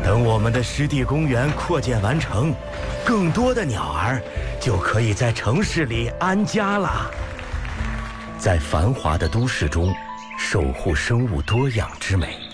等我们的湿地公园扩建完成，更多的鸟儿就可以在城市里安家了。在繁华的都市中，守护生物多样之美。